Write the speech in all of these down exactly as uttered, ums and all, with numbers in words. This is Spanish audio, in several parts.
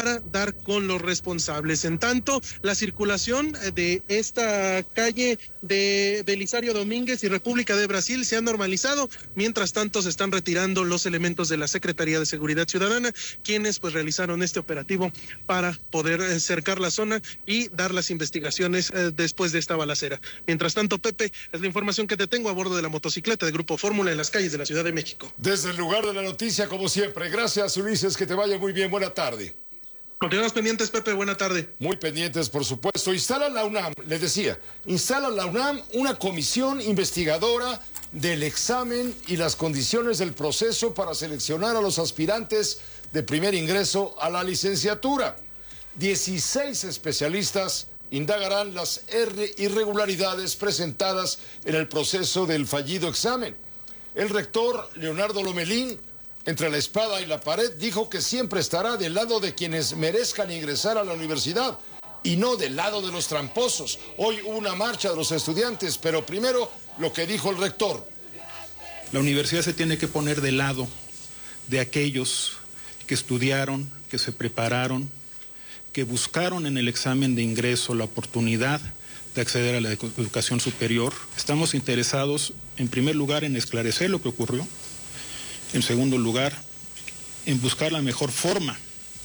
para dar con los responsables. En tanto, la circulación de esta calle de Belisario Domínguez y República de Brasil se ha normalizado. Mientras tanto, se están retirando los elementos de la Secretaría de Seguridad Ciudadana, quienes pues realizaron este operativo para poder eh, cercar la zona y dar las investigaciones eh, después de esta balacera. Mientras tanto, Pepe, es la información que te tengo a bordo de la motocicleta de Grupo Fórmula en las calles de la Ciudad de México. Desde el lugar de la noticia, como siempre. Gracias, Ulises, que te vaya muy bien. Buena tarde. Continuamos pendientes, Pepe, buena tarde. Muy pendientes, por supuesto. Instala la UNAM, les decía, instala la UNAM una comisión investigadora del examen y las condiciones del proceso para seleccionar a los aspirantes de primer ingreso a la licenciatura. dieciséis especialistas indagarán las irregularidades presentadas en el proceso del fallido examen. El rector Leonardo Lomelín, entre la espada y la pared, dijo que siempre estará del lado de quienes merezcan ingresar a la universidad y no del lado de los tramposos. Hoy hubo una marcha de los estudiantes, pero primero lo que dijo el rector. La universidad se tiene que poner del lado de aquellos que estudiaron, que se prepararon, que buscaron en el examen de ingreso la oportunidad de acceder a la educación superior. Estamos interesados, en primer lugar, en esclarecer lo que ocurrió. En segundo lugar, en buscar la mejor forma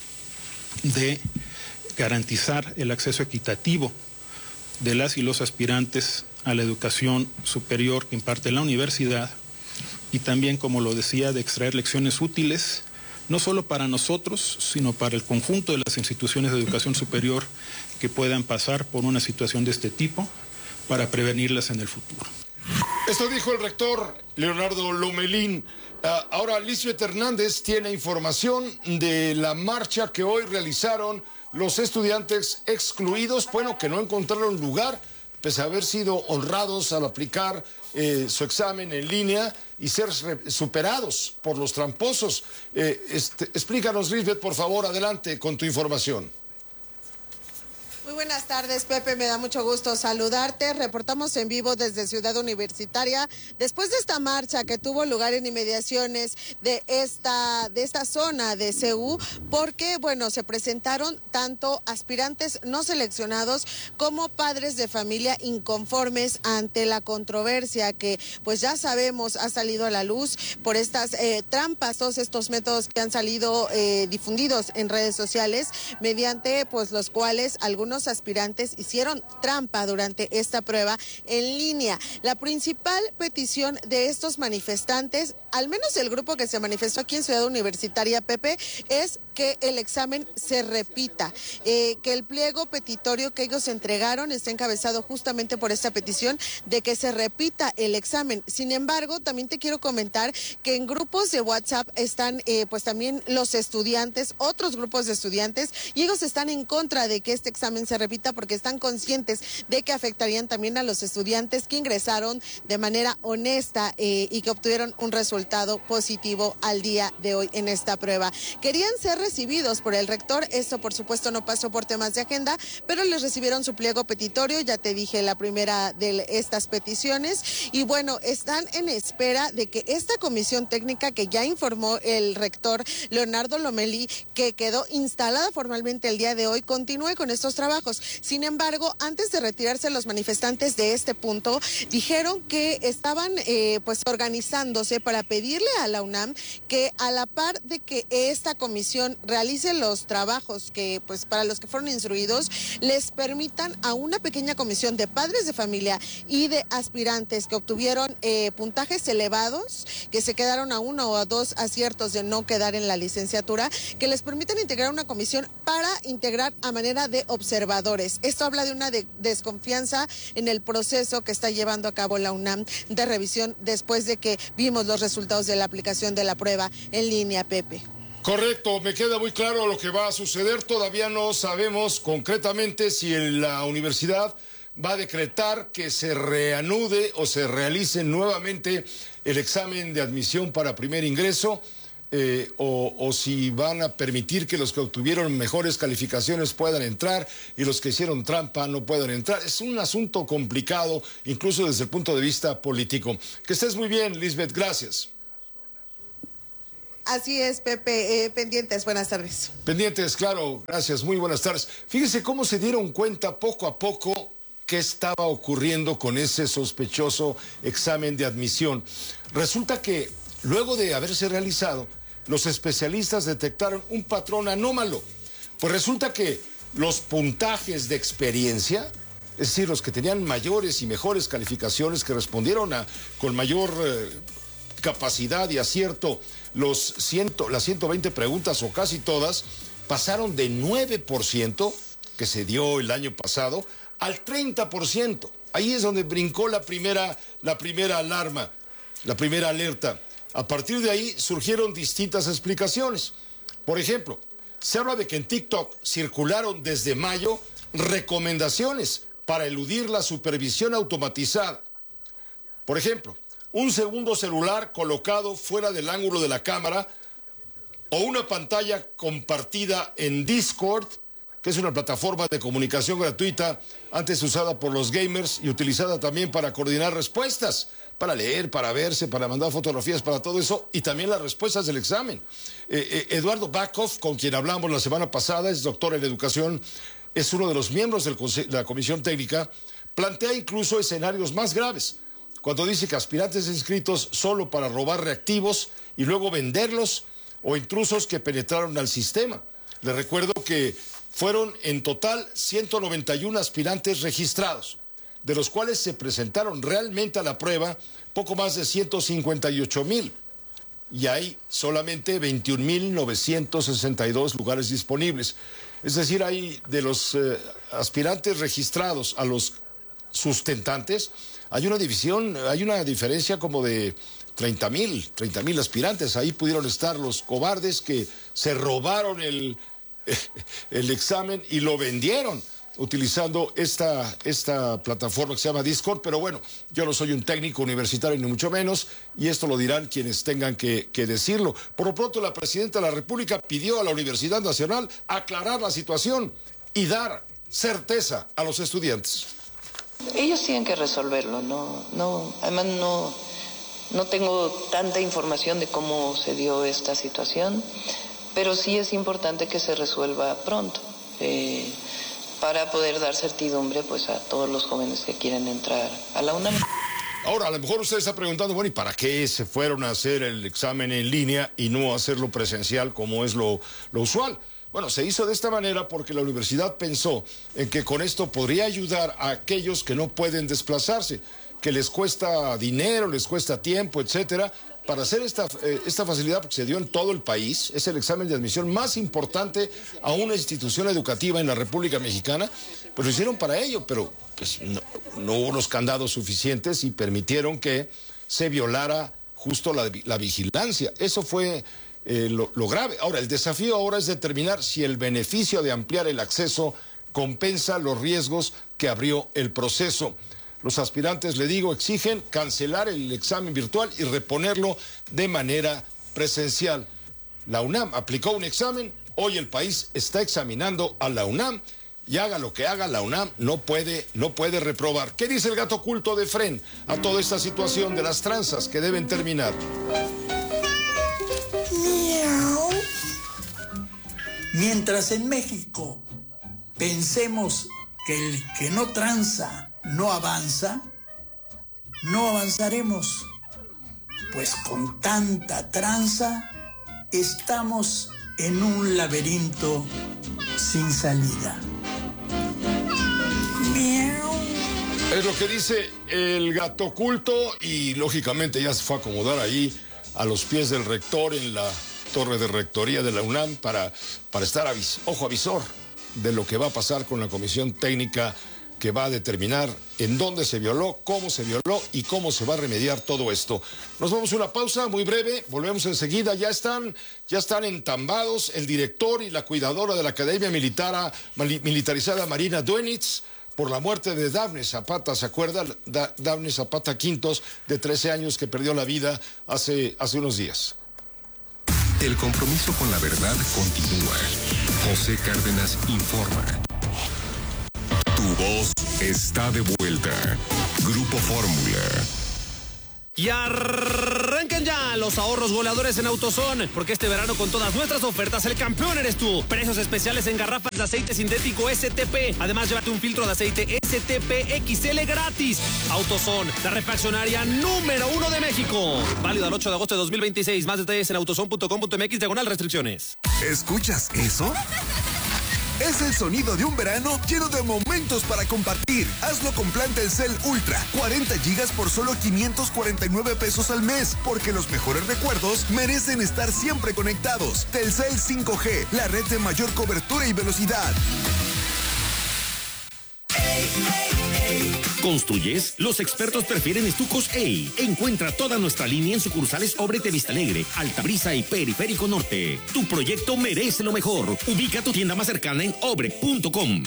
de garantizar el acceso equitativo de las y los aspirantes a la educación superior que imparte la universidad y también, como lo decía, de extraer lecciones útiles, no solo para nosotros, sino para el conjunto de las instituciones de educación superior que puedan pasar por una situación de este tipo para prevenirlas en el futuro. Esto dijo el rector Leonardo Lomelín. Uh, ahora Lisbeth Hernández tiene información de la marcha que hoy realizaron los estudiantes excluidos, bueno, que no encontraron lugar, pese a haber sido honrados al aplicar eh, su examen en línea y ser superados por los tramposos. Eh, este, explícanos, Lisbeth, por favor, adelante con tu información. Muy buenas tardes, Pepe, me da mucho gusto saludarte. Reportamos en vivo desde Ciudad Universitaria, después de esta marcha que tuvo lugar en inmediaciones de esta, de esta zona de C U, porque, bueno, se presentaron tanto aspirantes no seleccionados como padres de familia inconformes ante la controversia que, pues ya sabemos, ha salido a la luz por estas eh, trampas, todos estos métodos que han salido eh, difundidos en redes sociales, mediante, pues, los cuales algunos aspirantes hicieron trampa durante esta prueba en línea. La principal petición de estos manifestantes, al menos el grupo que se manifestó aquí en Ciudad Universitaria, Pepe, es que el examen se repita, eh, que el pliego petitorio que ellos entregaron está encabezado justamente por esta petición de que se repita el examen. Sin embargo, también te quiero comentar que en grupos de WhatsApp están eh, pues también los estudiantes, otros grupos de estudiantes, y ellos están en contra de que este examen se repita porque están conscientes de que afectarían también a los estudiantes que ingresaron de manera honesta eh, y que obtuvieron un resultado positivo al día de hoy en esta prueba. Querían ser recibidos por el rector, esto por supuesto no pasó por temas de agenda, pero les recibieron su pliego petitorio, ya te dije la primera de estas peticiones, y bueno, están en espera de que esta comisión técnica que ya informó el rector Leonardo Lomelí, que quedó instalada formalmente el día de hoy, continúe con estos trabajos. Sin embargo, antes de retirarse los manifestantes de este punto, dijeron que estaban eh, pues organizándose para pedirle a la UNAM que a la par de que esta comisión realice los trabajos que pues para los que fueron instruidos, les permitan a una pequeña comisión de padres de familia y de aspirantes que obtuvieron eh, puntajes elevados, que se quedaron a uno o a dos aciertos de no quedar en la licenciatura, que les permitan integrar una comisión para integrar a manera de observadores. Esto habla de una de desconfianza en el proceso que está llevando a cabo la UNAM de revisión después de que vimos los resultados de la aplicación de la prueba en línea, Pepe. Correcto, me queda muy claro lo que va a suceder. Todavía no sabemos concretamente si la universidad va a decretar que se reanude o se realice nuevamente el examen de admisión para primer ingreso. Eh, o, o si van a permitir que los que obtuvieron mejores calificaciones puedan entrar y los que hicieron trampa no puedan entrar. Es un asunto complicado, incluso desde el punto de vista político. Que estés muy bien, Lisbeth, gracias. Así es, Pepe, eh, pendientes, buenas tardes. Pendientes, claro, gracias, muy buenas tardes. Fíjense cómo se dieron cuenta poco a poco qué estaba ocurriendo con ese sospechoso examen de admisión. Resulta que luego de haberse realizado, los especialistas detectaron un patrón anómalo. Pues resulta que los puntajes de experiencia, es decir, los que tenían mayores y mejores calificaciones, que respondieron a, con mayor eh, capacidad y acierto los ciento, las ciento veinte preguntas o casi todas, pasaron de nueve por ciento, que se dio el año pasado, al treinta por ciento. Ahí es donde brincó la primera, la primera alarma, la primera alerta. A partir de ahí surgieron distintas explicaciones. Por ejemplo, se habla de que en TikTok circularon desde mayo recomendaciones para eludir la supervisión automatizada. Por ejemplo, un segundo celular colocado fuera del ángulo de la cámara o una pantalla compartida en Discord, que es una plataforma de comunicación gratuita antes usada por los gamers y utilizada también para coordinar respuestas, para leer, para verse, para mandar fotografías, para todo eso, y también las respuestas del examen. Eh, eh, Eduardo Backhoff, con quien hablamos la semana pasada, es doctor en educación, es uno de los miembros del de la comisión técnica, plantea incluso escenarios más graves, cuando dice que aspirantes inscritos solo para robar reactivos y luego venderlos, o intrusos que penetraron al sistema. Les recuerdo que fueron en total ciento noventa y uno aspirantes registrados, de los cuales se presentaron realmente a la prueba poco más de ciento cincuenta y ocho mil. Y hay solamente veintiún mil novecientos sesenta y dos lugares disponibles. Es decir, hay de los eh, aspirantes registrados a los sustentantes, hay una división, hay una diferencia como de treinta mil, treinta mil aspirantes. Ahí pudieron estar los cobardes que se robaron el, el examen y lo vendieron utilizando esta, esta plataforma que se llama Discord, pero bueno, yo no soy un técnico universitario ni mucho menos, y esto lo dirán quienes tengan que, que decirlo. Por lo pronto, la presidenta de la República pidió a la Universidad Nacional aclarar la situación y dar certeza a los estudiantes. Ellos tienen que resolverlo, no, no, además no, no tengo tanta información de cómo se dio esta situación, pero sí es importante que se resuelva pronto. Eh, para poder dar certidumbre pues a todos los jóvenes que quieren entrar a la UNAM. Ahora, a lo mejor usted está preguntando, bueno, ¿y para qué se fueron a hacer el examen en línea y no hacerlo presencial como es lo, lo usual? Bueno, se hizo de esta manera porque la universidad pensó en que con esto podría ayudar a aquellos que no pueden desplazarse, que les cuesta dinero, les cuesta tiempo, etcétera, para hacer esta, eh, esta facilidad, porque se dio en todo el país. Es el examen de admisión más importante a una institución educativa en la República Mexicana. Pues lo hicieron para ello, pero pues, no, no hubo los candados suficientes y permitieron que se violara justo la, la vigilancia. Eso fue eh, lo, lo grave. Ahora, el desafío ahora es determinar si el beneficio de ampliar el acceso compensa los riesgos que abrió el proceso. Los aspirantes, le digo, exigen cancelar el examen virtual y reponerlo de manera presencial. La UNAM aplicó un examen, hoy el país está examinando a la UNAM y haga lo que haga, la UNAM no puede, no puede reprobar. ¿Qué dice el gato oculto de F R E N a toda esta situación de las tranzas que deben terminar? Miau. Mientras en México pensemos que el que no tranza no avanza, no avanzaremos, pues con tanta tranza estamos en un laberinto sin salida. Miau. Es lo que dice el gato oculto y lógicamente ya se fue a acomodar ahí a los pies del rector en la torre de rectoría de la UNAM para, para estar avis, ojo avisor de lo que va a pasar con la comisión técnica que va a determinar en dónde se violó, cómo se violó y cómo se va a remediar todo esto. Nos vamos a una pausa muy breve, volvemos enseguida. Ya están, ya están entambados el director y la cuidadora de la Academia Militar, Militarizada Marina Duenitz por la muerte de Dafne Zapata. ¿Se acuerda? Da, Dafne Zapata Quintos, de trece años, que perdió la vida hace, hace unos días. El compromiso con la verdad continúa. José Cárdenas informa. Tu voz está de vuelta. Grupo Fórmula. Y arrancan ya los ahorros goleadores en AutoZone, porque este verano con todas nuestras ofertas el campeón eres tú. Precios especiales en garrafas de aceite sintético S T P. Además, llévate un filtro de aceite S T P X L gratis. AutoZone, la refaccionaria número uno de México. Válido al ocho de agosto de dos mil veintiséis. Más detalles en autozone punto com punto m x diagonal restricciones. ¿Escuchas eso? Es el sonido de un verano lleno de momentos para compartir. Hazlo con plan Telcel Ultra. cuarenta gigas por solo quinientos cuarenta y nueve pesos al mes. Porque los mejores recuerdos merecen estar siempre conectados. Telcel cinco G, la red de mayor cobertura y velocidad. ¿Construyes? Los expertos prefieren Estucos E. Encuentra toda nuestra línea en sucursales Obrete Vista Alegre, Altabrisa y Periférico Norte. Tu proyecto merece lo mejor. Ubica tu tienda más cercana en obre punto com.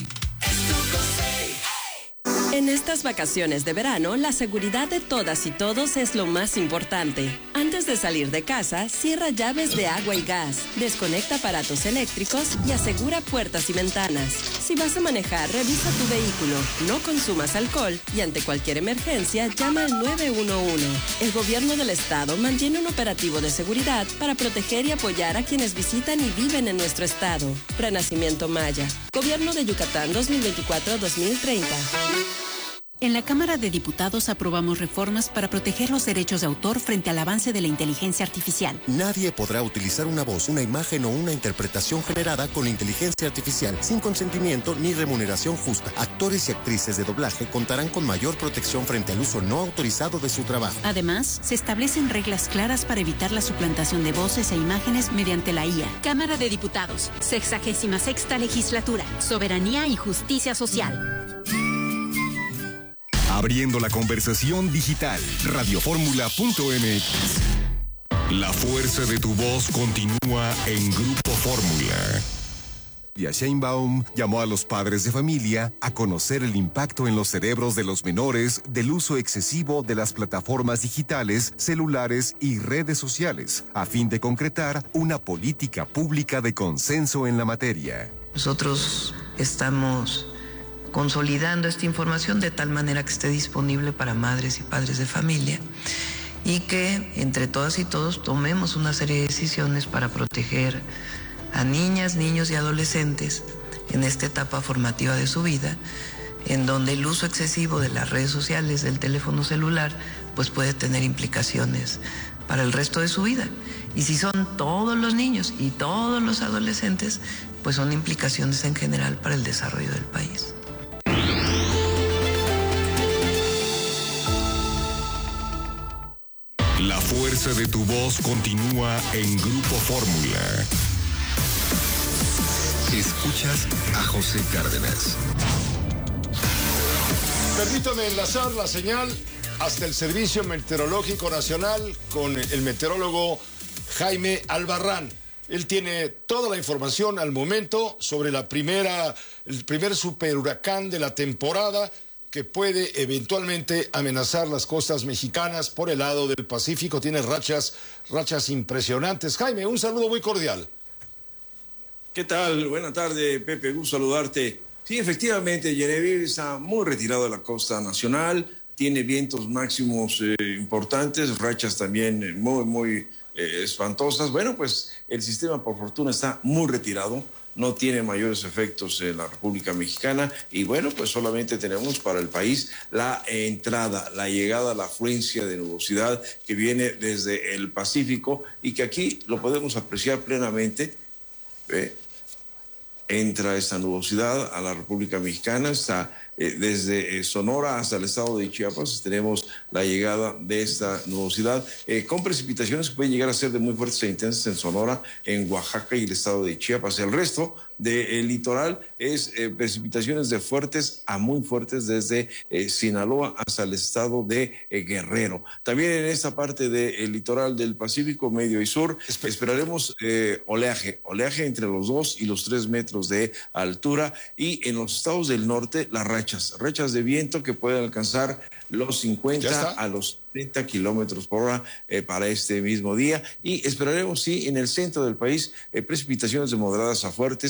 En estas vacaciones de verano, la seguridad de todas y todos es lo más importante. Antes de salir de casa, cierra llaves de agua y gas, desconecta aparatos eléctricos y asegura puertas y ventanas. Si vas a manejar, revisa tu vehículo, no consumas alcohol y ante cualquier emergencia, llama al nueve uno uno. El gobierno del estado mantiene un operativo de seguridad para proteger y apoyar a quienes visitan y viven en nuestro estado. Renacimiento Maya. Gobierno de Yucatán dos mil veinticuatro a dos mil treinta. En la Cámara de Diputados aprobamos reformas para proteger los derechos de autor frente al avance de la inteligencia artificial. Nadie podrá utilizar una voz, una imagen o una interpretación generada con inteligencia artificial sin consentimiento ni remuneración justa. Actores y actrices de doblaje contarán con mayor protección frente al uso no autorizado de su trabajo. Además, se establecen reglas claras para evitar la suplantación de voces e imágenes mediante la I A. Cámara de Diputados, sexagésima sexta legislatura, soberanía y justicia social. Abriendo la conversación digital. radioformula punto m x. La fuerza de tu voz continúa en Grupo Fórmula. Claudia Sheinbaum llamó a los padres de familia a conocer el impacto en los cerebros de los menores del uso excesivo de las plataformas digitales, celulares y redes sociales, a fin de concretar una política pública de consenso en la materia. Nosotros estamos consolidando esta información de tal manera que esté disponible para madres y padres de familia y que entre todas y todos tomemos una serie de decisiones para proteger a niñas, niños y adolescentes en esta etapa formativa de su vida, en donde el uso excesivo de las redes sociales, del teléfono celular, pues puede tener implicaciones para el resto de su vida. Y si son todos los niños y todos los adolescentes, pues son implicaciones en general para el desarrollo del país. La fuerza de tu voz continúa en Grupo Fórmula. Escuchas a José Cárdenas. Permítame enlazar la señal hasta el Servicio Meteorológico Nacional con el meteorólogo Jaime Albarrán. Él tiene toda la información al momento sobre la primera, el primer superhuracán de la temporada que puede eventualmente amenazar las costas mexicanas por el lado del Pacífico. Tiene rachas, rachas impresionantes. Jaime, un saludo muy cordial. ¿Qué tal? Buenas tardes, Pepe, gusto saludarte. Sí, efectivamente, Genevieve está muy retirado de la costa nacional, tiene vientos máximos eh, importantes, rachas también eh, muy, muy eh, espantosas. Bueno, pues el sistema, por fortuna, está muy retirado. No tiene mayores efectos en la República Mexicana y bueno, pues solamente tenemos para el país la entrada, la llegada, la afluencia de nubosidad que viene desde el Pacífico y que aquí lo podemos apreciar plenamente. ¿eh? Entra esta nubosidad a la República Mexicana, está eh, desde eh, Sonora hasta el estado de Chiapas, tenemos la llegada de esta nubosidad eh, con precipitaciones que pueden llegar a ser de muy fuertes e intensas en Sonora, en Oaxaca y el estado de Chiapas. El resto del litoral es eh, precipitaciones de fuertes a muy fuertes desde eh, Sinaloa hasta el estado de eh, Guerrero. También en esta parte del litoral del Pacífico, medio y sur, esperaremos eh, oleaje, oleaje entre los dos y los tres metros de altura y en los estados del norte las rachas, rachas de viento que pueden alcanzar los cincuenta a los treinta kilómetros por hora eh, para este mismo día y esperaremos, sí, en el centro del país eh, precipitaciones de moderadas a fuertes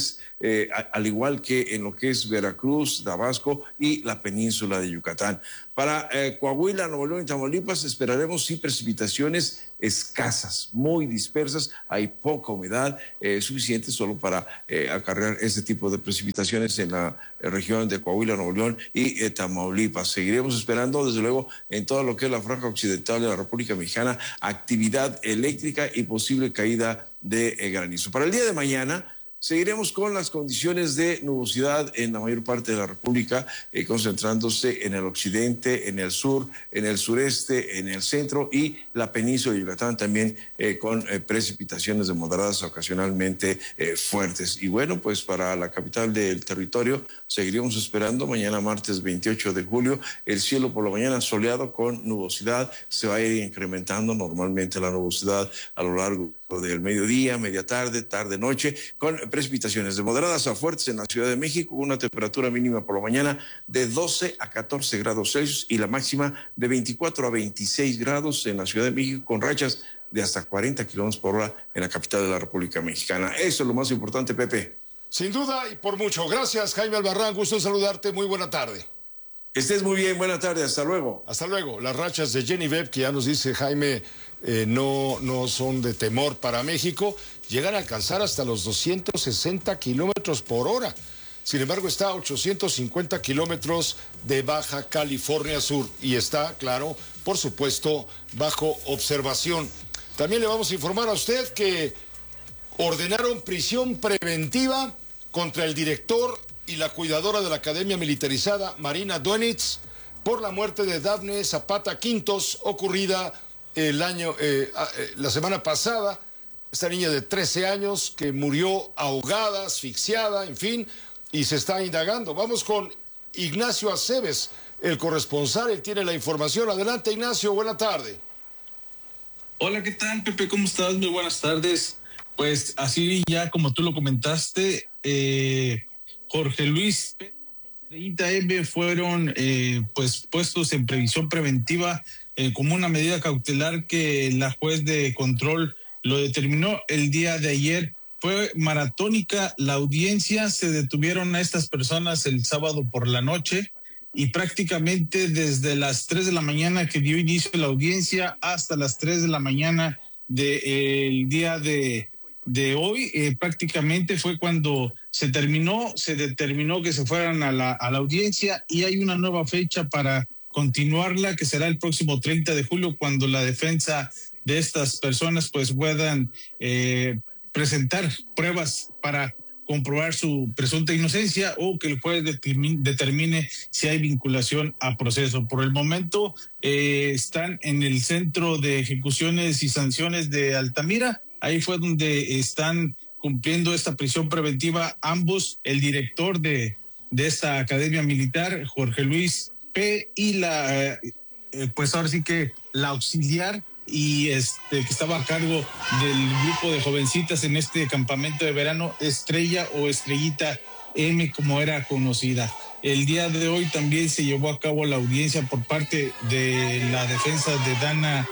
eh, a, al igual que en lo que es Veracruz, Tabasco y la península de Yucatán. Para eh, Coahuila, Nuevo León y Tamaulipas esperaremos sí precipitaciones escasas, muy dispersas, hay poca humedad, eh, suficiente solo para eh, acarrear este tipo de precipitaciones en la eh, región de Coahuila, Nuevo León y eh, Tamaulipas. Seguiremos esperando, desde luego, en todo lo que es la franja occidental de la República Mexicana, actividad eléctrica y posible caída de eh, granizo. Para el día de mañana, seguiremos con las condiciones de nubosidad en la mayor parte de la República, eh, concentrándose en el occidente, en el sur, en el sureste, en el centro y la península de Yucatán también eh, con eh, precipitaciones de moderadas ocasionalmente eh, fuertes. Y bueno, pues para la capital del territorio seguiremos esperando mañana martes veintiocho de julio, el cielo por la mañana soleado con nubosidad, se va a ir incrementando normalmente la nubosidad a lo largo del mediodía, media tarde, tarde, noche, con precipitaciones de moderadas a fuertes en la Ciudad de México, una temperatura mínima por la mañana de doce a catorce grados Celsius y la máxima de veinticuatro a veintiséis grados en la Ciudad de México, con rachas de hasta cuarenta kilómetros por hora en la capital de la República Mexicana. Eso es lo más importante, Pepe. Sin duda y por mucho. Gracias, Jaime Albarrán, gusto saludarte, muy buena tarde. Estés muy bien, buena tarde, hasta luego. Hasta luego. Las rachas de Jenny Webb, que ya nos dice Jaime, eh, no, no son de temor para México, llegan a alcanzar hasta los doscientos sesenta kilómetros por hora. Sin embargo, está a ochocientos cincuenta kilómetros de Baja California Sur y está, claro, por supuesto, bajo observación. También le vamos a informar a usted que ordenaron prisión preventiva contra el director y la cuidadora de la Academia Militarizada, Marina Duenitz, por la muerte de Dafne Zapata Quintos, ocurrida el año, eh, la semana pasada. Esta niña de trece años que murió ahogada, asfixiada, en fin, y se está indagando. Vamos con Ignacio Aceves, el corresponsal, él tiene la información. Adelante, Ignacio, buena tarde. Hola, ¿qué tal, Pepe? ¿Cómo estás? Muy buenas tardes. Pues así ya como tú lo comentaste, eh, Jorge Luis Estrellita M fueron eh, pues puestos en previsión preventiva eh, como una medida cautelar que la juez de control lo determinó el día de ayer. Fue maratónica la audiencia, se detuvieron a estas personas el sábado por la noche y prácticamente desde las tres de la mañana que dio inicio la audiencia hasta las tres de la mañana del de, eh, día de, de hoy, eh, prácticamente fue cuando se terminó, se determinó que se fueran a la, a la audiencia y hay una nueva fecha para continuarla que será el próximo treinta de julio cuando la defensa de estas personas pues puedan eh, presentar pruebas para comprobar su presunta inocencia o que el juez determine, determine si hay vinculación a proceso. Por el momento eh, están en el Centro de Ejecuciones y Sanciones de Altamira. Ahí fue donde están cumpliendo esta prisión preventiva ambos, el director de, de esta academia militar, Jorge Luis P., y la, eh, pues ahora sí que la auxiliar y este que estaba a cargo del grupo de jovencitas en este campamento de verano, Estrella o Estrellita M, como era conocida. El día de hoy también se llevó a cabo la audiencia por parte de la defensa de Dana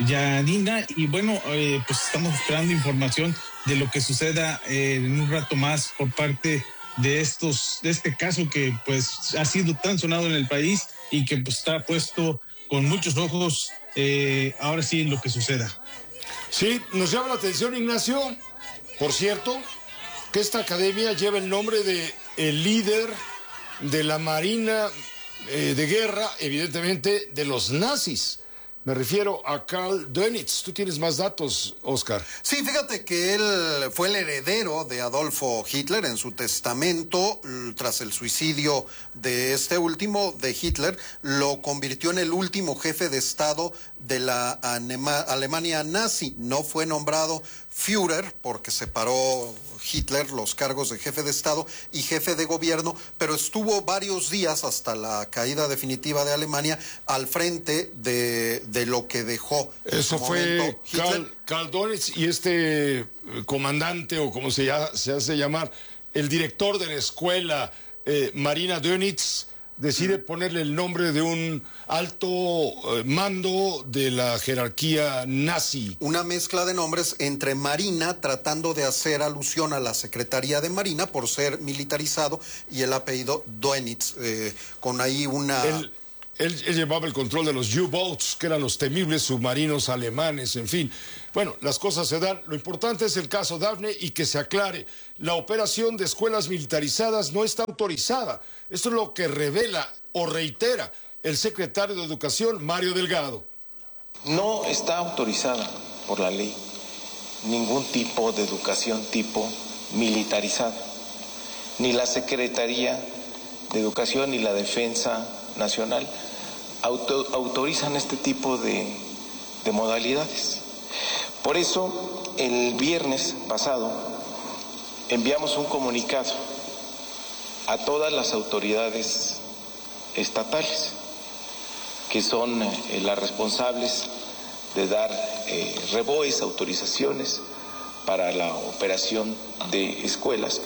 Yanina y bueno, eh, pues estamos esperando información de lo que suceda eh, en un rato más por parte de estos, de este caso que pues ha sido tan sonado en el país y que pues está puesto con muchos ojos eh, ahora sí en lo que suceda. Sí, nos llama la atención, Ignacio, por cierto, que esta academia lleva el nombre de el líder de la Marina eh, de guerra, evidentemente de los nazis. Me refiero a Karl Dönitz. Tú tienes más datos, Oscar. Sí, fíjate que él fue el heredero de Adolfo Hitler en su testamento. Tras el suicidio de este último, de Hitler, lo convirtió en el último jefe de Estado de la Alemania nazi. No fue nombrado Führer porque separó Hitler los cargos de jefe de Estado y jefe de gobierno, pero estuvo varios días hasta la caída definitiva de Alemania al frente de, de lo que dejó. Eso fue Karl, Karl Dönitz y este comandante, o como se, ya, se hace llamar, el director de la escuela, eh, Marina Dönitz, decide ponerle el nombre de un alto eh, mando de la jerarquía nazi. Una mezcla de nombres entre Marina, tratando de hacer alusión a la Secretaría de Marina por ser militarizado, y el apellido Dönitz, eh, con ahí una... Él, él, él llevaba el control de los U-Boats, que eran los temibles submarinos alemanes, en fin. Bueno, las cosas se dan. Lo importante es el caso Dafne y que se aclare. La operación de escuelas militarizadas no está autorizada. Esto es lo que revela o reitera el secretario de Educación, Mario Delgado. No está autorizada por la ley ningún tipo de educación tipo militarizada. Ni la Secretaría de Educación ni la Defensa Nacional auto, autorizan este tipo de, de modalidades. Por eso, el viernes pasado enviamos un comunicado a todas las autoridades estatales, que son eh, las responsables de dar eh, reboes, autorizaciones para la operación de escuelas.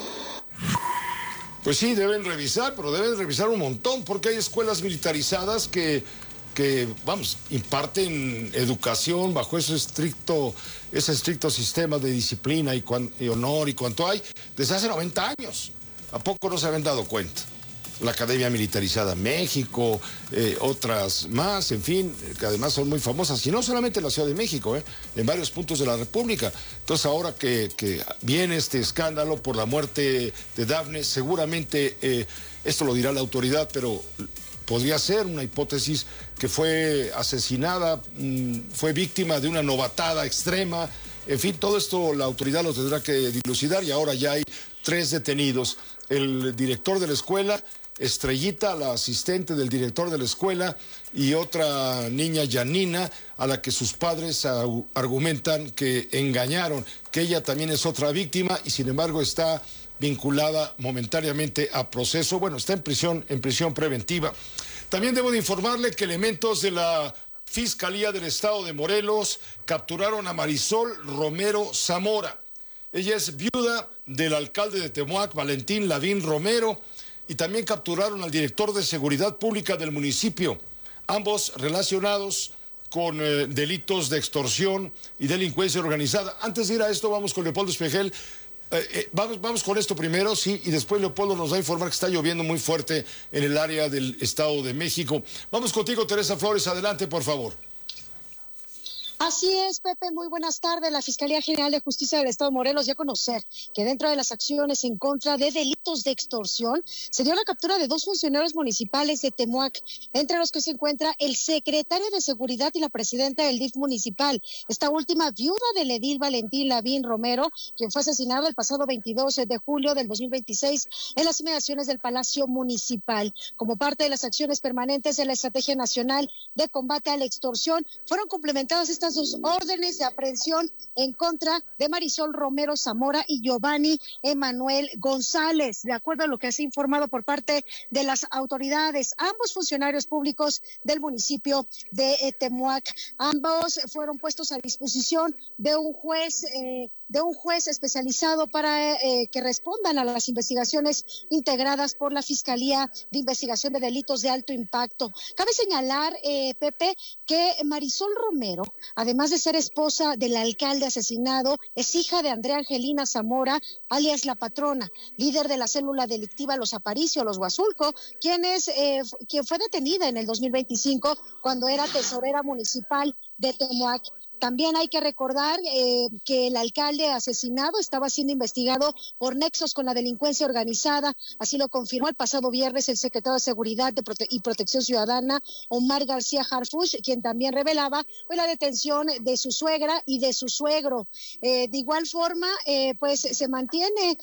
Pues sí, deben revisar, pero deben revisar un montón, porque hay escuelas militarizadas que, que vamos, imparten educación bajo ese estricto, ese estricto sistema de disciplina y, cuan, y honor y cuanto hay desde hace noventa años. ¿A poco no se habían dado cuenta? La Academia Militarizada México, eh, otras más, en fin, que además son muy famosas, y no solamente en la Ciudad de México, eh, en varios puntos de la República. Entonces ahora que, que viene este escándalo por la muerte de Dafne, seguramente, eh, esto lo dirá la autoridad, pero podría ser una hipótesis que fue asesinada, mmm, fue víctima de una novatada extrema. En fin, todo esto la autoridad lo tendrá que dilucidar, y ahora ya hay tres detenidos. El director de la escuela, Estrellita, la asistente del director de la escuela, y otra niña, Yanina, a la que sus padres argumentan que engañaron, que ella también es otra víctima y sin embargo está vinculada momentáneamente a proceso. Bueno, está en prisión, en prisión preventiva. También debo de informarle que elementos de la Fiscalía del Estado de Morelos capturaron a Marisol Romero Zamora. Ella es viuda del alcalde de Temoac, Valentín Lavín Romero, y también capturaron al director de Seguridad Pública del municipio, ambos relacionados con eh, delitos de extorsión y delincuencia organizada. Antes de ir a esto, vamos con Leopoldo Espejel. Eh, eh, vamos, vamos con esto primero, sí, y después Leopoldo nos va a informar que está lloviendo muy fuerte en el área del Estado de México. Vamos contigo, Teresa Flores, adelante, por favor. Así es, Pepe, muy buenas tardes. La Fiscalía General de Justicia del Estado de Morelos dio a conocer que dentro de las acciones en contra de delitos de extorsión se dio la captura de dos funcionarios municipales de Temoac, entre los que se encuentra el secretario de Seguridad y la presidenta del D I F municipal, esta última viuda del edil Valentín Lavín Romero, quien fue asesinado el pasado veintidós de julio del dos mil veintiséis en las inmediaciones del Palacio Municipal. Como parte de las acciones permanentes de la Estrategia Nacional de Combate a la Extorsión, fueron complementadas estas dos órdenes de aprehensión en contra de Marisol Romero Zamora y Giovanni Emanuel González, de acuerdo a lo que se ha informado por parte de las autoridades. Ambos funcionarios públicos del municipio de Temoac, ambos fueron puestos a disposición de un juez eh, de un juez especializado para eh, que respondan a las investigaciones integradas por la Fiscalía de Investigación de Delitos de Alto Impacto. Cabe señalar, eh, Pepe, que Marisol Romero, además de ser esposa del alcalde asesinado, es hija de Andrea Angelina Zamora, alias La Patrona, líder de la célula delictiva Los Aparicio, Los Huazulco, quien, es, eh, quien fue detenida en el dos mil veinticinco cuando era tesorera municipal de Temoac. También hay que recordar eh, que el alcalde asesinado estaba siendo investigado por nexos con la delincuencia organizada. Así lo confirmó el pasado viernes el secretario de Seguridad de Prote- y Protección Ciudadana, Omar García Harfuch, quien también revelaba pues, la detención de su suegra y de su suegro. Eh, de igual forma, eh, pues se mantiene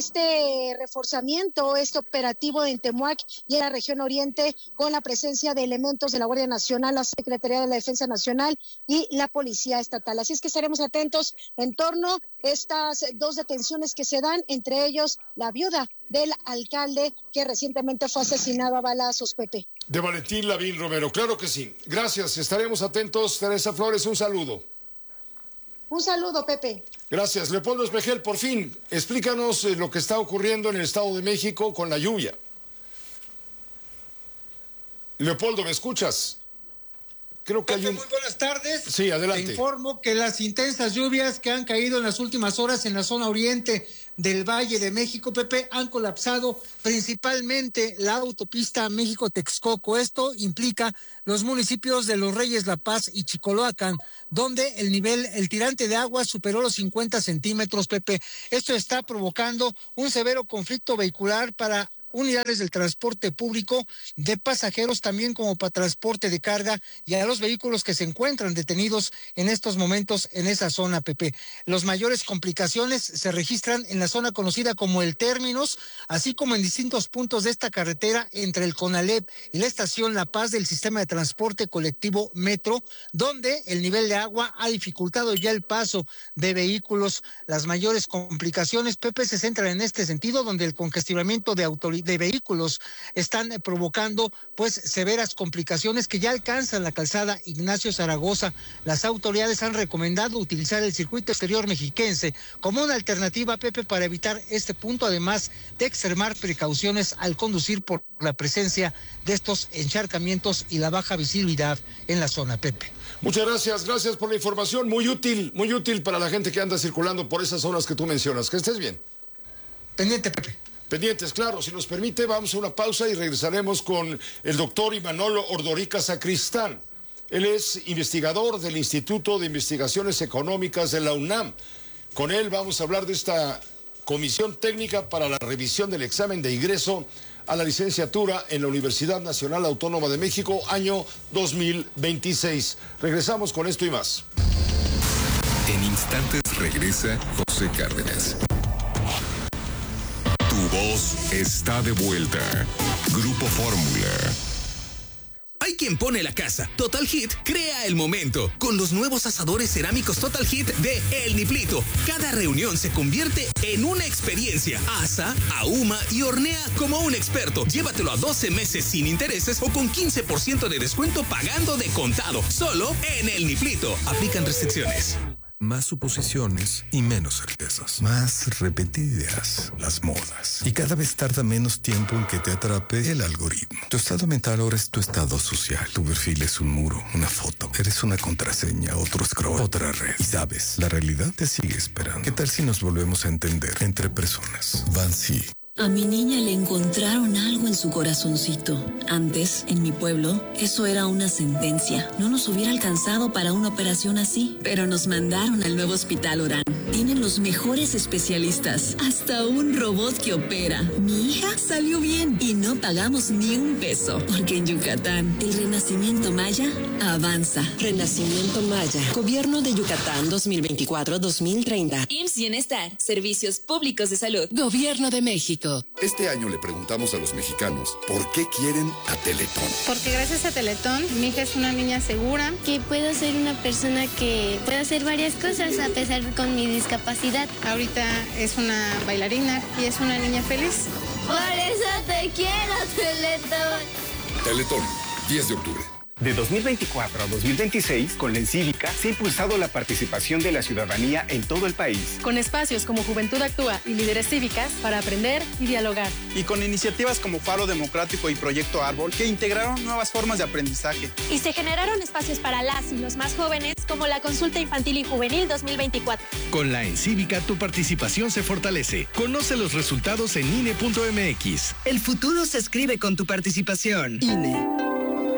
este reforzamiento, este operativo en Temoac y en la región oriente con la presencia de elementos de la Guardia Nacional, la Secretaría de la Defensa Nacional y la Policía Estatal. Así es que estaremos atentos en torno a estas dos detenciones que se dan, entre ellos la viuda del alcalde que recientemente fue asesinado a balazos, Pepe. De Valentín Lavín Romero, claro que sí. Gracias, estaremos atentos. Teresa Flores, un saludo. Un saludo, Pepe. Gracias. Leopoldo Espejel, por fin, explícanos lo que está ocurriendo en el Estado de México con la lluvia. Leopoldo, ¿me escuchas? Creo que Pepe, hay un... muy buenas tardes. Sí, adelante. Te informo que las intensas lluvias que han caído en las últimas horas en la zona oriente del Valle de México, Pepe, han colapsado principalmente la autopista México-Texcoco. Esto implica los municipios de Los Reyes, La Paz y Chicoloacan, donde el nivel, el tirante de agua superó los cincuenta centímetros, Pepe. Esto está provocando un severo conflicto vehicular para unidades del transporte público de pasajeros, también como para transporte de carga, y a los vehículos que se encuentran detenidos en estos momentos en esa zona, Pepe. Las mayores complicaciones se registran en la zona conocida como el Términos, así como en distintos puntos de esta carretera entre el CONALEP y la estación La Paz del sistema de transporte colectivo Metro, donde el nivel de agua ha dificultado ya el paso de vehículos. Las mayores complicaciones, Pepe, se centran en este sentido, donde el congestionamiento de autoridades de vehículos están provocando pues severas complicaciones que ya alcanzan la calzada Ignacio Zaragoza. Las autoridades han recomendado utilizar el circuito exterior mexiquense como una alternativa, Pepe, para evitar este punto, además de extremar precauciones al conducir por la presencia de estos encharcamientos y la baja visibilidad en la zona, Pepe. Muchas gracias, gracias por la información, muy útil, muy útil para la gente que anda circulando por esas zonas que tú mencionas. Que estés bien. Pendiente, Pepe. Pendientes, claro. Si nos permite, vamos a una pausa y regresaremos con el doctor Imanol Ordorica Sacristán. Él es investigador del Instituto de Investigaciones Económicas de la UNAM. Con él vamos a hablar de esta comisión técnica para la revisión del examen de ingreso a la licenciatura en la Universidad Nacional Autónoma de México, año dos mil veintiséis. Regresamos con esto y más. En instantes regresa José Cárdenas. Tu voz está de vuelta. Grupo Fórmula. Hay quien pone la casa. Total Heat crea el momento con los nuevos asadores cerámicos Total Heat de El Niplito. Cada reunión se convierte en una experiencia. Asa, ahuma y hornea como un experto. Llévatelo a doce meses sin intereses o con quince por ciento de descuento pagando de contado. Solo en El Niplito. Aplican restricciones. Más suposiciones y menos certezas. Más repetidas las modas. Y cada vez tarda menos tiempo en que te atrape el algoritmo. Tu estado mental ahora es tu estado social. Tu perfil es un muro, una foto. Eres una contraseña, otro scroll, otra red. Y sabes, la realidad te sigue esperando. ¿Qué tal si nos volvemos a entender entre personas? Bansi. A mi niña le encontraron algo en su corazoncito. Antes, en mi pueblo, eso era una sentencia. No nos hubiera alcanzado para una operación así. Pero nos mandaron al nuevo Hospital Orán. Tienen los mejores especialistas. Hasta un robot que opera. Mi hija salió bien y no pagamos ni un peso. Porque en Yucatán, el renacimiento maya avanza. Renacimiento Maya. Gobierno de Yucatán dos mil veinticuatro a dos mil treinta. I M S S Bienestar. Servicios Públicos de Salud. Gobierno de México. Este año le preguntamos a los mexicanos por qué quieren a Teletón. Porque gracias a Teletón, mi hija es una niña segura. Que puedo ser una persona que pueda hacer varias cosas a pesar de con mi discapacidad. Ahorita es una bailarina y es una niña feliz. Por eso te quiero, Teletón. Teletón, diez de octubre. De dos mil veinticuatro a dos mil veintiséis, con la Encívica, se ha impulsado la participación de la ciudadanía en todo el país. Con espacios como Juventud Actúa y Líderes Cívicas para aprender y dialogar. Y con iniciativas como Faro Democrático y Proyecto Árbol, que integraron nuevas formas de aprendizaje. Y se generaron espacios para las y los más jóvenes, como la Consulta Infantil y Juvenil dos mil veinticuatro. Con la Encívica, tu participación se fortalece. Conoce los resultados en I N E punto M X. El futuro se escribe con tu participación. I N E.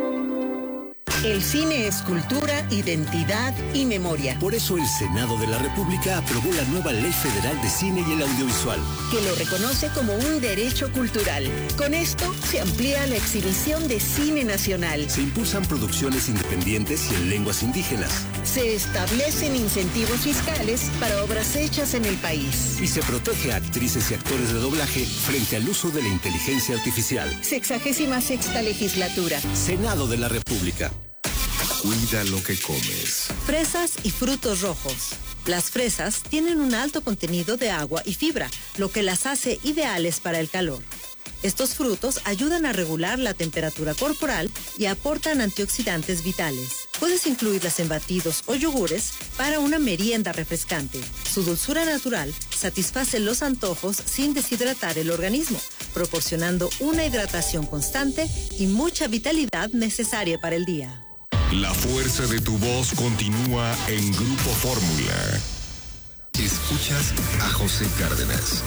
El cine es cultura, identidad y memoria. Por eso el Senado de la República aprobó la nueva Ley Federal de Cine y el Audiovisual, que lo reconoce como un derecho cultural. Con esto se amplía la exhibición de cine nacional. Se impulsan producciones independientes y en lenguas indígenas. Se establecen incentivos fiscales para obras hechas en el país. Y se protege a actrices y actores de doblaje frente al uso de la inteligencia artificial. Sexagésima sexta legislatura. Senado de la República. Cuida lo que comes. Fresas y frutos rojos. Las fresas tienen un alto contenido de agua y fibra, lo que las hace ideales para el calor. Estos frutos ayudan a regular la temperatura corporal y aportan antioxidantes vitales. Puedes incluirlas en batidos o yogures para una merienda refrescante. Su dulzura natural satisface los antojos sin deshidratar el organismo, proporcionando una hidratación constante y mucha vitalidad necesaria para el día. La fuerza de tu voz continúa en Grupo Fórmula. Escuchas a José Cárdenas.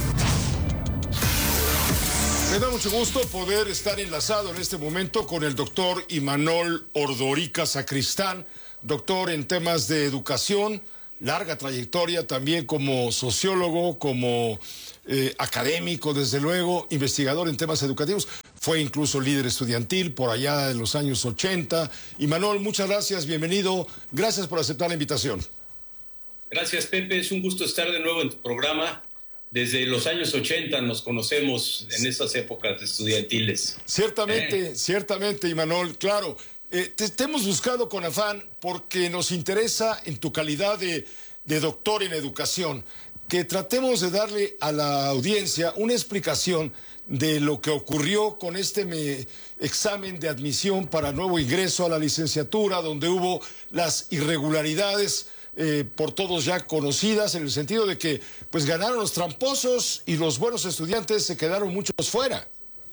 Me da mucho gusto poder estar enlazado en este momento con el doctor Imanol Ordorica Sacristán, doctor en temas de educación, larga trayectoria también como sociólogo, como eh, académico, desde luego, investigador en temas educativos. Fue incluso líder estudiantil por allá en los años ochenta. Imanol, muchas gracias, bienvenido. Gracias por aceptar la invitación. Gracias, Pepe. Es un gusto estar de nuevo en tu programa. Desde los años ochenta nos conocemos en esas épocas estudiantiles. Ciertamente, eh. ciertamente, Imanol, claro. Eh, te, te hemos buscado con afán porque nos interesa en tu calidad de, de doctor en educación que tratemos de darle a la audiencia una explicación de lo que ocurrió con este me, examen de admisión para nuevo ingreso a la licenciatura, donde hubo las irregularidades Eh, por todos ya conocidas, en el sentido de que pues ganaron los tramposos y los buenos estudiantes se quedaron muchos fuera.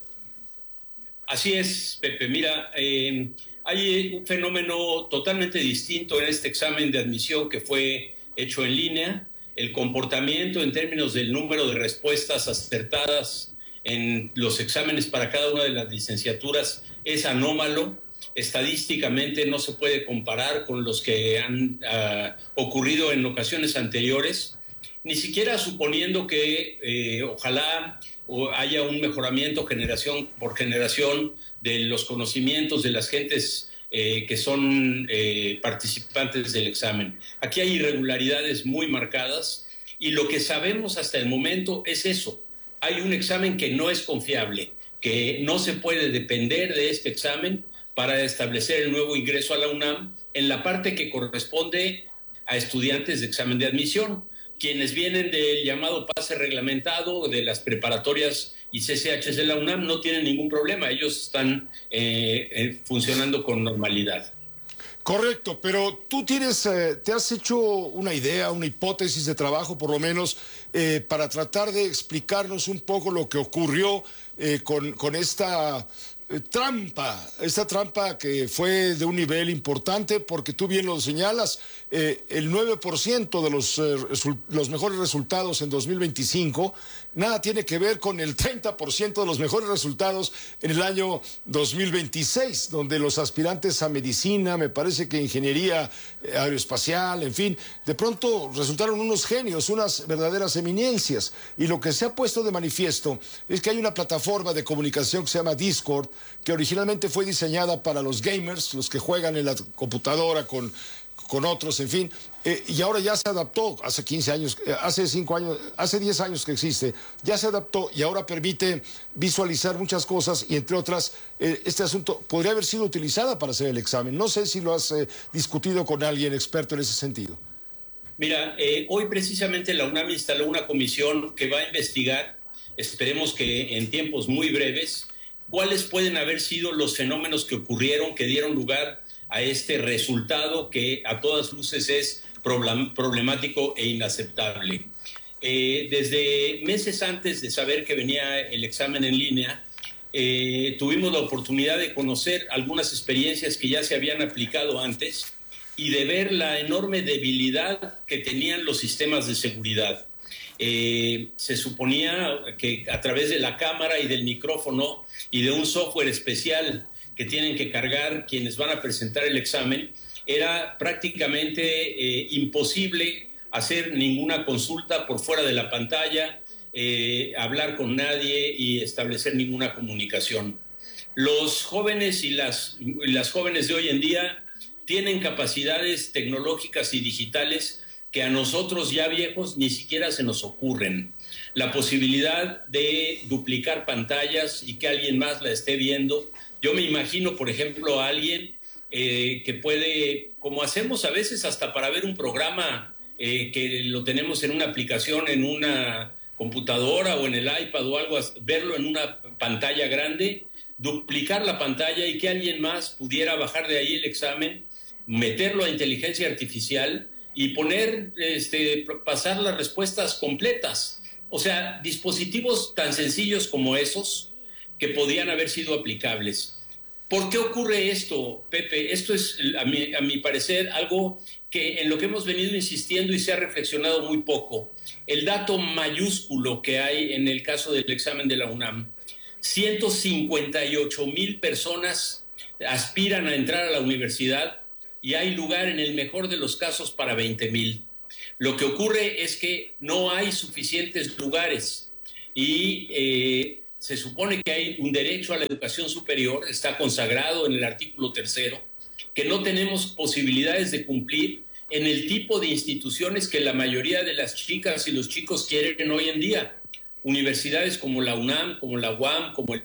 Así es, Pepe. Mira, eh, hay un fenómeno totalmente distinto en este examen de admisión que fue hecho en línea. El comportamiento en términos del número de respuestas acertadas en los exámenes para cada una de las licenciaturas es anómalo. Estadísticamente no se puede comparar con los que han uh, ocurrido en ocasiones anteriores, ni siquiera suponiendo que eh, ojalá o haya un mejoramiento generación por generación de los conocimientos de las gentes eh, que son eh, participantes del examen. Aquí hay irregularidades muy marcadas y lo que sabemos hasta el momento es eso. Hay un examen que no es confiable, que no se puede depender de este examen para establecer el nuevo ingreso a la UNAM en la parte que corresponde a estudiantes de examen de admisión, quienes vienen del llamado pase reglamentado de las preparatorias y C C Hs de la UNAM no tienen ningún problema, ellos están eh, eh, funcionando con normalidad. Correcto, pero tú tienes, eh, te has hecho una idea, una hipótesis de trabajo por lo menos, eh, para tratar de explicarnos un poco lo que ocurrió eh, con, con esta Eh, trampa, esta trampa que fue de un nivel importante, porque tú bien lo señalas, eh, el nueve por ciento de los, eh, los mejores resultados en dos mil veinticinco, nada tiene que ver con el treinta por ciento de los mejores resultados en el año dos mil veintiséis, donde los aspirantes a medicina, me parece que ingeniería aeroespacial, en fin, de pronto resultaron unos genios, unas verdaderas eminencias, y lo que se ha puesto de manifiesto es que hay una plataforma de comunicación que se llama Discord, que originalmente fue diseñada para los gamers, los que juegan en la computadora con, con otros, en fin, eh, y ahora ya se adaptó, hace quince años, eh, hace cinco años, hace diez años que existe, ya se adaptó y ahora permite visualizar muchas cosas y entre otras, eh, este asunto podría haber sido utilizada para hacer el examen. No sé si lo has eh, discutido con alguien experto en ese sentido. Mira, eh, hoy precisamente la UNAM instaló una comisión que va a investigar, esperemos que en tiempos muy breves, cuáles pueden haber sido los fenómenos que ocurrieron, que dieron lugar a este resultado que a todas luces es problemático e inaceptable. Eh, desde meses antes de saber que venía el examen en línea, eh, tuvimos la oportunidad de conocer algunas experiencias que ya se habían aplicado antes y de ver la enorme debilidad que tenían los sistemas de seguridad. Eh, se suponía que a través de la cámara y del micrófono y de un software especial que tienen que cargar quienes van a presentar el examen, era prácticamente eh, imposible hacer ninguna consulta por fuera de la pantalla, eh, hablar con nadie y establecer ninguna comunicación. Los jóvenes y las, y las jóvenes de hoy en día tienen capacidades tecnológicas y digitales que a nosotros ya viejos ni siquiera se nos ocurren. La posibilidad de duplicar pantallas y que alguien más la esté viendo. Yo me imagino, por ejemplo, a alguien eh, que puede, como hacemos a veces hasta para ver un programa eh, que lo tenemos en una aplicación, en una computadora o en el iPad o algo, verlo en una pantalla grande, duplicar la pantalla y que alguien más pudiera bajar de ahí el examen meterlo a inteligencia artificial y poner, este, pasar las respuestas completas. O sea, dispositivos tan sencillos como esos que podían haber sido aplicables. ¿Por qué ocurre esto, Pepe? Esto es, a mi, a mi parecer, algo que en lo que hemos venido insistiendo y se ha reflexionado muy poco. El dato mayúsculo que hay en el caso del examen de la UNAM. ciento cincuenta y ocho mil personas aspiran a entrar a la universidad y hay lugar en el mejor de los casos para veinte mil. Lo que ocurre es que no hay suficientes lugares y eh, se supone que hay un derecho a la educación superior, está consagrado en el artículo tercero, que no tenemos posibilidades de cumplir en el tipo de instituciones que la mayoría de las chicas y los chicos quieren hoy en día. Universidades como la UNAM, como la U A M, como el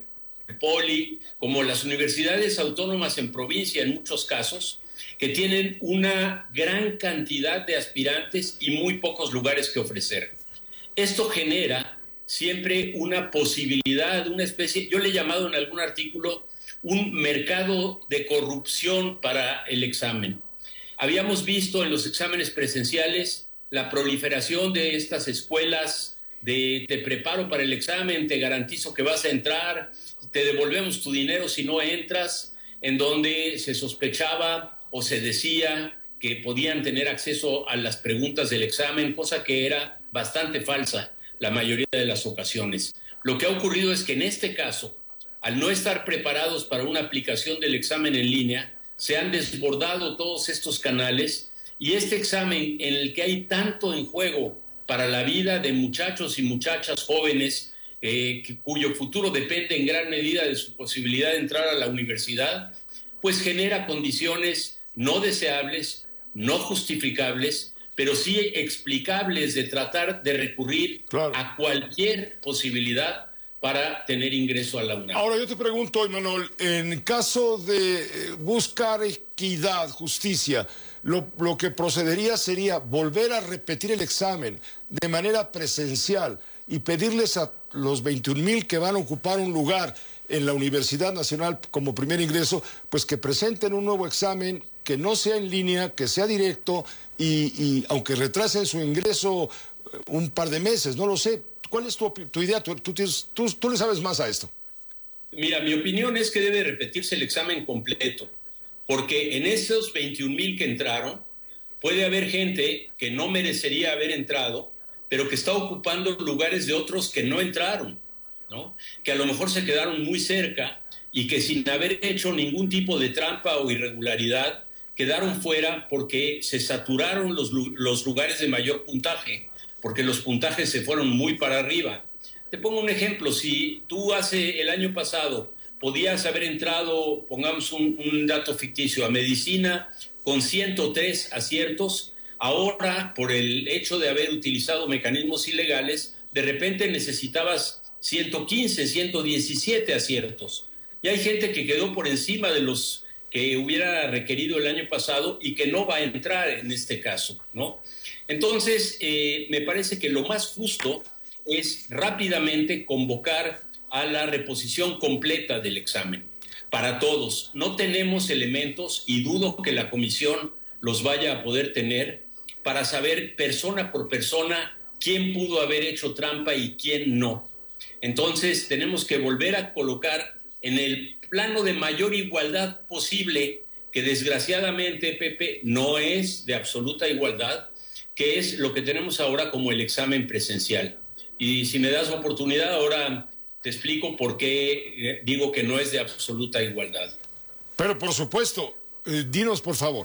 Poli, como las universidades autónomas en provincia en muchos casos, que tienen una gran cantidad de aspirantes y muy pocos lugares que ofrecer. Esto genera siempre una posibilidad, una especie, yo le he llamado en algún artículo, un mercado de corrupción para el examen. Habíamos visto en los exámenes presenciales la proliferación de estas escuelas de te preparo para el examen, te garantizo que vas a entrar, te devolvemos tu dinero si no entras, en donde se sospechaba o se decía que podían tener acceso a las preguntas del examen, cosa que era bastante falsa la mayoría de las ocasiones. Lo que ha ocurrido es que en este caso, al no estar preparados para una aplicación del examen en línea, se han desbordado todos estos canales y este examen en el que hay tanto en juego para la vida de muchachos y muchachas jóvenes eh, que, cuyo futuro depende en gran medida de su posibilidad de entrar a la universidad, pues genera condiciones no deseables, no justificables, pero sí explicables de tratar de recurrir claro. a cualquier posibilidad para tener ingreso a la UNAM. Ahora yo te pregunto, Imanol, en caso de buscar equidad, justicia, lo, lo que procedería sería volver a repetir el examen de manera presencial y pedirles a los veintiún mil que van a ocupar un lugar en la Universidad Nacional como primer ingreso, pues que presenten un nuevo examen que no sea en línea, que sea directo y, y aunque retrasen su ingreso un par de meses, no lo sé. ¿Cuál es tu, tu idea? Tú, tú, tienes, tú, tú le sabes más a esto. Mira, mi opinión es que debe repetirse el examen completo, porque en esos veintiún mil que entraron, puede haber gente que no merecería haber entrado, pero que está ocupando lugares de otros que no entraron, ¿no? Que a lo mejor se quedaron muy cerca y que sin haber hecho ningún tipo de trampa o irregularidad, quedaron fuera porque se saturaron los, los lugares de mayor puntaje, porque los puntajes se fueron muy para arriba. Te pongo un ejemplo, si tú hace el año pasado podías haber entrado, pongamos un, un dato ficticio, a medicina con ciento tres aciertos, ahora por el hecho de haber utilizado mecanismos ilegales, de repente necesitabas ciento quince, ciento diecisiete aciertos. Y hay gente que quedó por encima de los que hubiera requerido el año pasado y que no va a entrar en este caso, ¿no? Entonces, eh, me parece que lo más justo es rápidamente convocar a la reposición completa del examen para todos. No tenemos elementos, y dudo que la comisión los vaya a poder tener, para saber persona por persona quién pudo haber hecho trampa y quién no. Entonces, tenemos que volver a colocar en el plano de mayor igualdad posible, que desgraciadamente, Pepe, no es de absoluta igualdad, que es lo que tenemos ahora como el examen presencial. Y si me das la oportunidad, ahora te explico por qué digo que no es de absoluta igualdad. Pero por supuesto, eh, dinos por favor.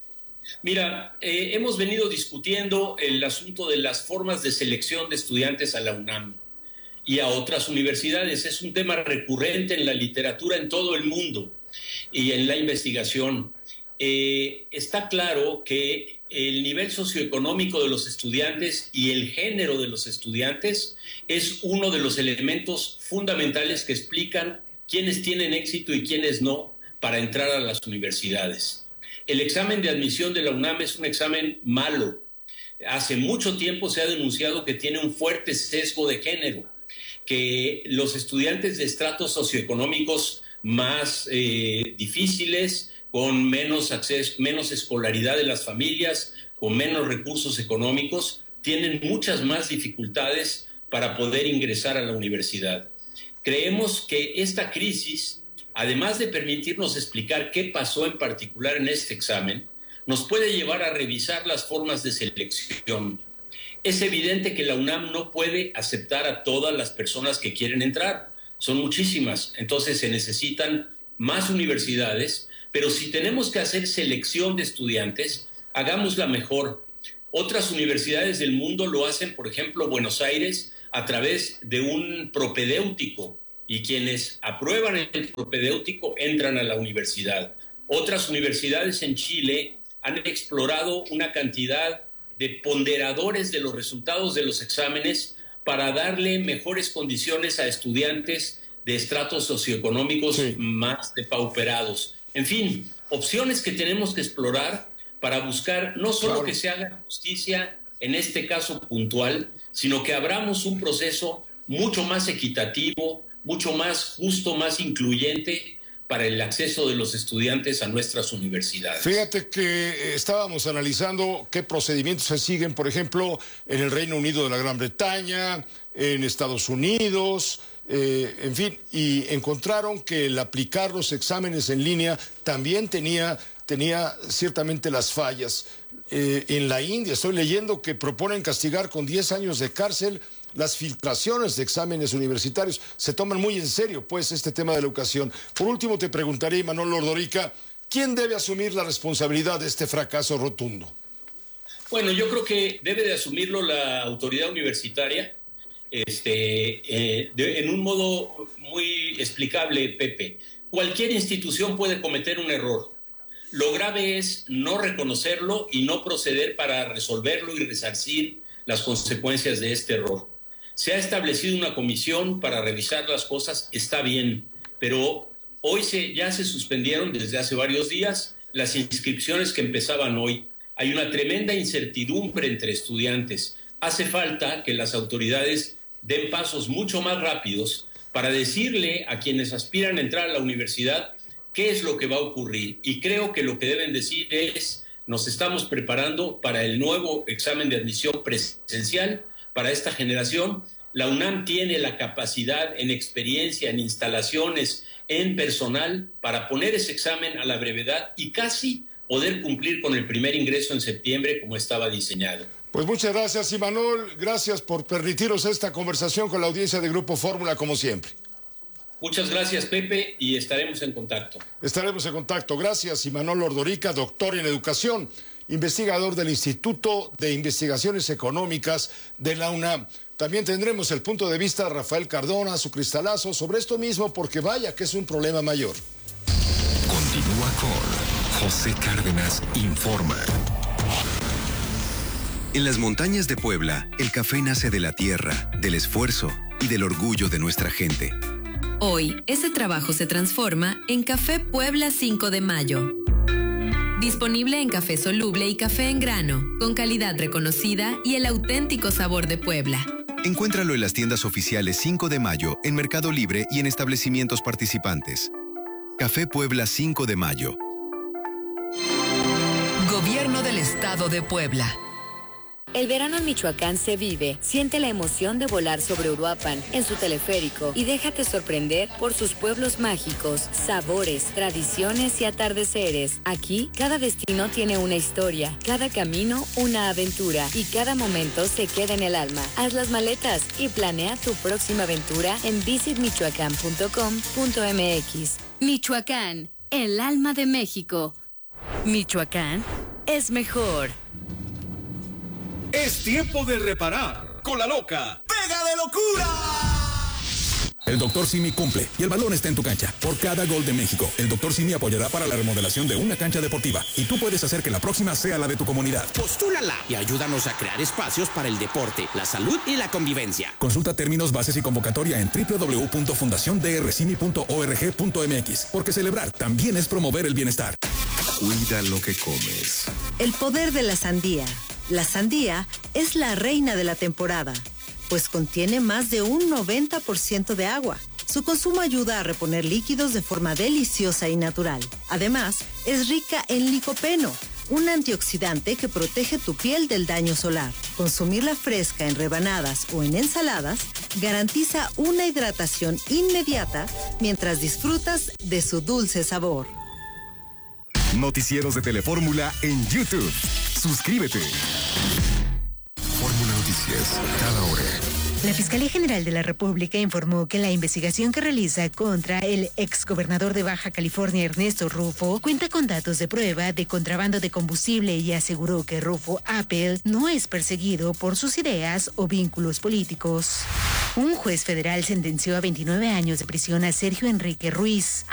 Mira, eh, hemos venido discutiendo el asunto de las formas de selección de estudiantes a la UNAM y a otras universidades. Es un tema recurrente en la literatura en todo el mundo y en la investigación. Eh, está claro que el nivel socioeconómico de los estudiantes y el género de los estudiantes es uno de los elementos fundamentales que explican quiénes tienen éxito y quiénes no para entrar a las universidades. El examen de admisión de la UNAM es un examen malo. Hace mucho tiempo se ha denunciado que tiene un fuerte sesgo de género, que los estudiantes de estratos socioeconómicos más eh, difíciles, con menos acceso, menos escolaridad de las familias, con menos recursos económicos, tienen muchas más dificultades para poder ingresar a la universidad. Creemos que esta crisis, además de permitirnos explicar qué pasó en particular en este examen, nos puede llevar a revisar las formas de selección. Es evidente que la UNAM no puede aceptar a todas las personas que quieren entrar. Son muchísimas, entonces se necesitan más universidades, pero si tenemos que hacer selección de estudiantes, hagámosla mejor. Otras universidades del mundo lo hacen, por ejemplo, Buenos Aires, a través de un propedéutico, y quienes aprueban el propedéutico entran a la universidad. Otras universidades en Chile han explorado una cantidad de ponderadores de los resultados de los exámenes para darle mejores condiciones a estudiantes de estratos socioeconómicos sí. más depauperados. En fin, opciones que tenemos que explorar para buscar no solo claro. que se haga justicia en este caso puntual, sino que abramos un proceso mucho más equitativo, mucho más justo, más incluyente para el acceso de los estudiantes a nuestras universidades. Fíjate que estábamos analizando qué procedimientos se siguen, por ejemplo, en el Reino Unido de la Gran Bretaña, en Estados Unidos, eh, en fin, y encontraron que el aplicar los exámenes en línea también tenía, tenía ciertamente las fallas. Eh, en la India estoy leyendo que proponen castigar con diez años de cárcel las filtraciones de exámenes universitarios. Se toman muy en serio, pues, este tema de la educación. Por último, te preguntaré, Imanol Ordorica, ¿quién debe asumir la responsabilidad de este fracaso rotundo? Bueno, yo creo que debe de asumirlo la autoridad universitaria, este, eh, de, en un modo muy explicable, Pepe. Cualquier institución puede cometer un error. Lo grave es no reconocerlo y no proceder para resolverlo y resarcir las consecuencias de este error. Se ha establecido una comisión para revisar las cosas, está bien, pero hoy se, ya se suspendieron desde hace varios días las inscripciones que empezaban hoy. Hay una tremenda incertidumbre entre estudiantes. Hace falta que las autoridades den pasos mucho más rápidos para decirle a quienes aspiran a entrar a la universidad qué es lo que va a ocurrir. Y creo que lo que deben decir es: nos estamos preparando para el nuevo examen de admisión presencial para esta generación. La UNAM tiene la capacidad en experiencia, en instalaciones, en personal para poner ese examen a la brevedad y casi poder cumplir con el primer ingreso en septiembre como estaba diseñado. Pues muchas gracias, Imanol. Gracias por permitirnos esta conversación con la audiencia de Grupo Fórmula, como siempre. Muchas gracias, Pepe, y estaremos en contacto. Estaremos en contacto. Gracias, Imanol Ordorica, doctor en educación, investigador del Instituto de Investigaciones Económicas de la UNAM. También tendremos el punto de vista de Rafael Cardona, su cristalazo, sobre esto mismo, porque vaya que es un problema mayor. Continúa con José Cárdenas Informa. En las montañas de Puebla, el café nace de la tierra, del esfuerzo y del orgullo de nuestra gente. Hoy, ese trabajo se transforma en Café Puebla cinco de mayo. Disponible en café soluble y café en grano, con calidad reconocida y el auténtico sabor de Puebla. Encuéntralo en las tiendas oficiales cinco de mayo, en Mercado Libre y en establecimientos participantes. Café Puebla cinco de mayo. Gobierno del Estado de Puebla. El verano en Michoacán se vive. Siente la emoción de volar sobre Uruapan en su teleférico y déjate sorprender por sus pueblos mágicos, sabores, tradiciones y atardeceres. Aquí, cada destino tiene una historia, cada camino una aventura y cada momento se queda en el alma. Haz las maletas y planea tu próxima aventura en visit michoacán punto com punto m x. Michoacán, el alma de México. Michoacán es mejor. Es tiempo de reparar con la loca pega de locura. El doctor Simi cumple y el balón está en tu cancha. Por cada gol de México, el doctor Simi apoyará para la remodelación de una cancha deportiva y tú puedes hacer que la próxima sea la de tu comunidad. Postúlala y ayúdanos a crear espacios para el deporte, la salud y la convivencia. Consulta términos, bases y convocatoria en doble u doble u doble u punto fundación d r simi punto org punto m x, porque celebrar también es promover el bienestar. Cuida lo que comes. El poder de la sandía. La sandía es la reina de la temporada, pues contiene más de un noventa por ciento de agua. Su consumo ayuda a reponer líquidos de forma deliciosa y natural. Además, es rica en licopeno, un antioxidante que protege tu piel del daño solar. Consumirla fresca en rebanadas o en ensaladas garantiza una hidratación inmediata mientras disfrutas de su dulce sabor. Noticieros de Telefórmula en YouTube. Suscríbete. Fórmula Noticias, cada hora. La Fiscalía General de la República informó que la investigación que realiza contra el exgobernador de Baja California, Ernesto Rufo, cuenta con datos de prueba de contrabando de combustible y aseguró que Rufo Appel no es perseguido por sus ideas o vínculos políticos. Un juez federal sentenció a veintinueve años de prisión a Sergio Enrique Ruiz,